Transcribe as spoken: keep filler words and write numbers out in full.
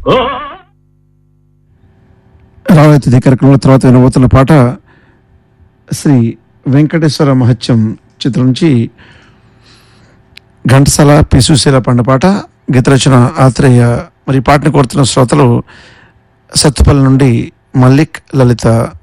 రావైతిథి కార్యక్రమంలో తర్వాత వినబోతున్న పాట శ్రీ వెంకటేశ్వర మహత్యం చిత్రం నుంచి ఘంటసాల పి సుశీల పండ పాట. గీత రచన ఆత్రేయ. మరి పాటను కోరుతున్న శ్రోతలు సత్తుపల్లి నుండి మల్లిక్, లలిత.